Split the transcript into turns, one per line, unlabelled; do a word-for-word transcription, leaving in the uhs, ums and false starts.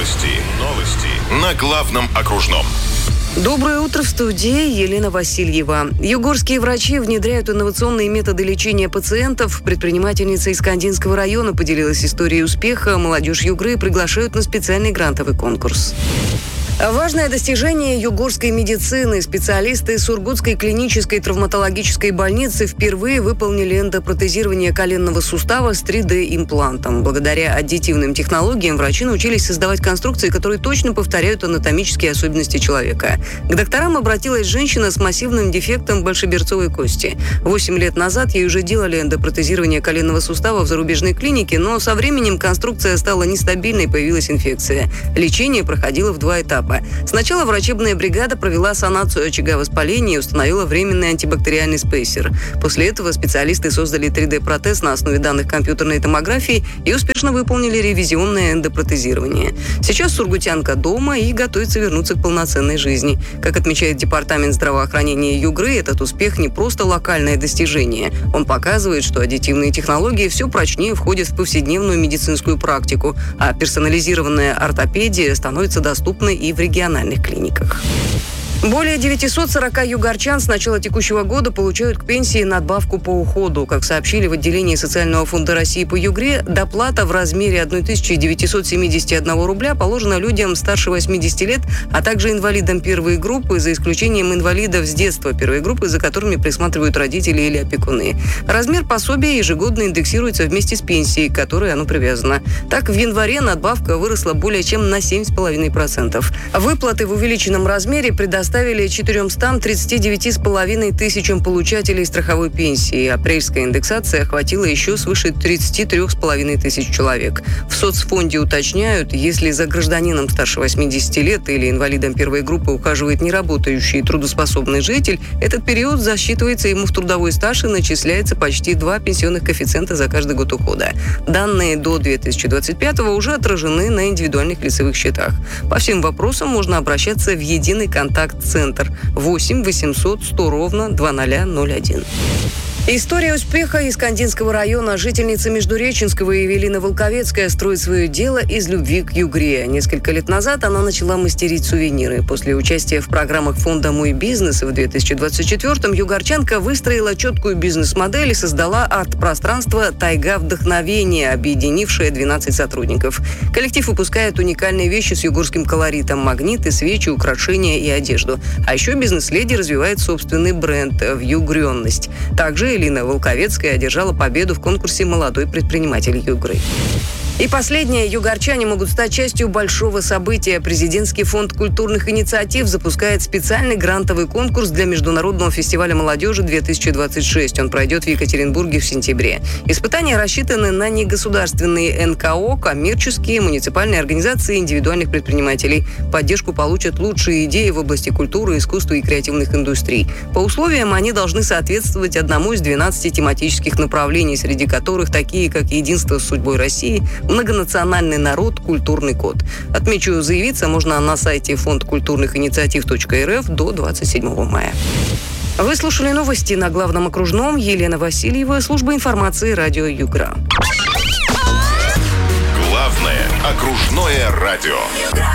Новости. Новости. На главном окружном.
Доброе утро, в студии Елена Васильева. Югорские врачи внедряют инновационные методы лечения пациентов. Предпринимательница из Кандинского района поделилась историей успеха. Молодежь Югры приглашают на специальный грантовый конкурс. Важное достижение югорской медицины. Специалисты Сургутской клинической травматологической больницы впервые выполнили эндопротезирование коленного сустава с три дэ-имплантом. Благодаря аддитивным технологиям врачи научились создавать конструкции, которые точно повторяют анатомические особенности человека. К докторам обратилась женщина с массивным дефектом большеберцовой кости. Восемь лет назад ей уже делали эндопротезирование коленного сустава в зарубежной клинике, но со временем конструкция стала нестабильной, появилась инфекция. Лечение проходило в два этапа. Сначала врачебная бригада провела санацию очага воспаления и установила временный антибактериальный спейсер. После этого специалисты создали три дэ-протез на основе данных компьютерной томографии и успешно выполнили ревизионное эндопротезирование. Сейчас сургутянка дома и готовится вернуться к полноценной жизни. Как отмечает Департамент здравоохранения Югры, этот успех не просто локальное достижение. Он показывает, что аддитивные технологии все прочнее входят в повседневную медицинскую практику, а персонализированная ортопедия становится доступной и в региональных клиниках. Более девятьсот сорок югорчан с начала текущего года получают к пенсии надбавку по уходу. Как сообщили в отделении Социального фонда России по Югре, доплата в размере тысяча девятьсот семьдесят один рубля положена людям старше восьмидесяти лет, а также инвалидам первой группы, за исключением инвалидов с детства первой группы, за которыми присматривают родители или опекуны. Размер пособия ежегодно индексируется вместе с пенсией, к которой оно привязано. Так, в январе надбавка выросла более чем на семь целых пять десятых процента. Выплаты в увеличенном размере предоставлены Оставили четыремстам тридцати девяти с половиной тысячам получателей страховой пенсии. Апрельская индексация охватила еще свыше тридцати трёх с половиной тысяч человек. В соцфонде уточняют, если за гражданином старше восьмидесяти лет или инвалидом первой группы ухаживает неработающий трудоспособный житель, этот период засчитывается ему в трудовой стаж и начисляется почти два пенсионных коэффициента за каждый год ухода. Данные до две тысячи двадцать пятого уже отражены на индивидуальных лицевых счетах. По всем вопросам можно обращаться в единый контакт Центр восемь восемьсот сто ровно два ноль ноль один. История успеха из Кандинского района. Жительница Междуреченского Евелина Волковецкая строит свое дело из любви к Югре. Несколько лет назад она начала мастерить сувениры. После участия в программах фонда «Мой бизнес» в две тысячи двадцать четвёртом югорчанка выстроила четкую бизнес-модель и создала арт-пространство «Тайга вдохновения», объединившее двенадцать сотрудников. Коллектив выпускает уникальные вещи с югорским колоритом: магниты, свечи, украшения и одежду. А еще бизнес-леди развивает собственный бренд «Вьюгренность». Также Елена Волковецкая одержала победу в конкурсе «Молодой предприниматель Югры». И последнее. Югорчане могут стать частью большого события. Президентский фонд культурных инициатив запускает специальный грантовый конкурс для Международного фестиваля молодежи две тысячи двадцать шесть. Он пройдет в Екатеринбурге в сентябре. Испытания рассчитаны на негосударственные эн ка о, коммерческие, муниципальные организации, индивидуальных предпринимателей. Поддержку получат лучшие идеи в области культуры, искусства и креативных индустрий. По условиям они должны соответствовать одному из двенадцати тематических направлений, среди которых такие, как «Единство с судьбой России», «Многонациональный народ», «Культурный код». Отмечу, заявиться можно на сайте фонд культурных инициатив точка эр эф до двадцать седьмого мая. Вы слушали новости на главном окружном. Елена Васильева, служба информации радио Югра.
Главное окружное радио.